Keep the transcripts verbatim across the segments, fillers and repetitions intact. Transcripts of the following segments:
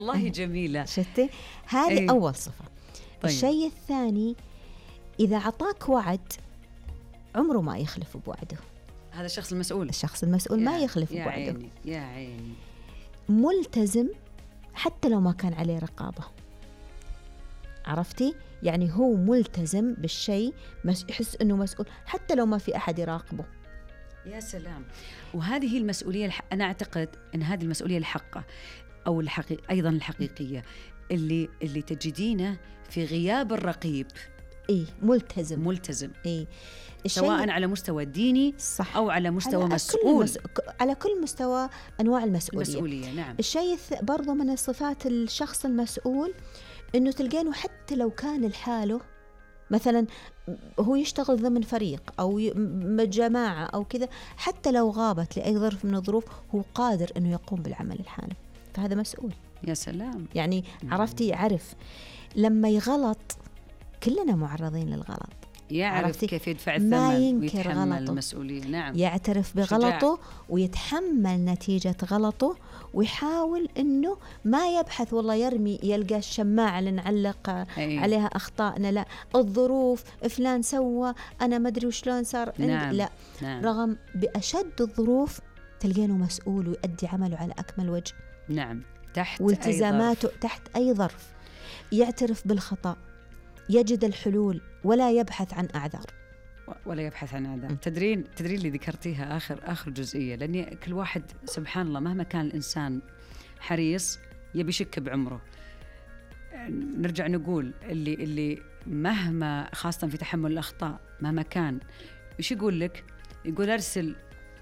والله جميلة. شفتي هذه أي. أول صفة. طيب. الشيء الثاني إذا عطاك وعد عمره ما يخلف بوعده. هذا الشخص المسؤول الشخص المسؤول ما يخلف يا بوعده. عيني يا عيني. ملتزم حتى لو ما كان عليه رقابة. عرفتي؟ يعني هو ملتزم بالشيء، يحس أنه مسؤول حتى لو ما في أحد يراقبه. يا سلام. وهذه المسؤولية الح... أنا أعتقد أن هذه المسؤولية الحقة أو الحقيقة أيضا الحقيقية اللي اللي تجدينه في غياب الرقيب. إيه ملتزم ملتزم إيه سواء على مستوى ديني صح. أو على مستوى على مسؤول مس... على كل مستوى أنواع المسؤولية. المسؤولية نعم. الشيء برضو من الصفات الشخص المسؤول إنه تلقينه حتى لو كان لحاله، مثلا هو يشتغل ضمن فريق أو جماعة أو كذا، حتى لو غابت لأي ظرف من الظروف هو قادر إنه يقوم بالعمل الحالي، فهذا مسؤول. يا سلام. يعني عرفتي يعرف لما يغلط، كلنا معرضين للغلط، يعرف كيف يدفع الثمن ما ينكر ويتحمل غلطه. المسؤولية. نعم. يعترف بغلطه ويتحمل نتيجة غلطه، ويحاول إنه ما يبحث والله يرمي يلقى الشماعة اللي نعلق أي. عليها أخطائنا، لا الظروف فلان سوى أنا ما أدري وشلون صار. نعم. لا نعم. رغم بأشد الظروف تلقينه مسؤول ويؤدي عمله على أكمل وجه. نعم. تحت والتزاماته أي تحت أي ظرف. يعترف بالخطأ، يجد الحلول ولا يبحث عن أعذار. ولا يبحث عن أعذار. تدرين تدرين اللي ذكرتيها آخر آخر جزئية، لأن كل واحد سبحان الله مهما كان الإنسان حريص يبي يشك بعمره. نرجع نقول اللي اللي مهما خاصة في تحمل الأخطاء مهما كان، إيش يقول لك؟ يقول أرسل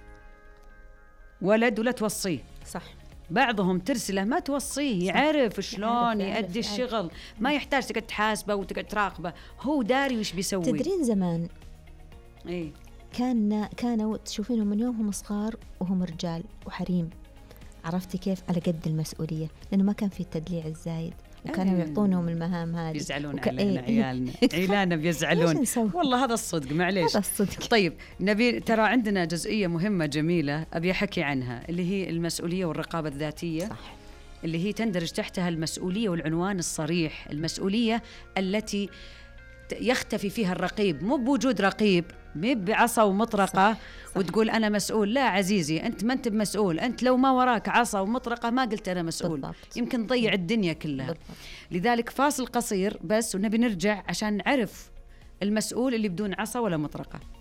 ولد ولا توصيه. صح. بعضهم ترسله ما توصيه، يعرف شلون يؤدي الشغل، ما يحتاج تقعد تحاسبه وتقعد تراقبه، هو داري وش بيسوي. تدرين زمان ايه كان كانوا تشوفينهم من يومهم صغار وهم رجال وحريم، عرفتي كيف؟ على قد المسؤولية، لأنه ما كان في التدليع الزايد، وكانوا أيه. يعطونهم المهام هذه. يزعلون وك... علينا إيه. عيالنا عيالنا بيزعلون والله. هذا الصدق معليش. هذا الصدق. طيب نبي ترى عندنا جزئية مهمة جميلة أبي أحكي عنها، اللي هي المسؤولية والرقابة الذاتية. صح. اللي هي تندرج تحتها المسؤولية والعنوان الصريح، المسؤولية التي يختفي فيها الرقيب، مو بوجود رقيب، مو بعصا ومطرقة. صح. صح. وتقول أنا مسؤول. لا عزيزي، أنت ما أنت مسؤول. أنت لو ما وراك عصا ومطرقة ما قلت أنا مسؤول. بالضبط. يمكن تضيع الدنيا كلها. بالضبط. لذلك فاصل قصير بس ونبي نرجع عشان نعرف المسؤول اللي بدون عصا ولا مطرقة.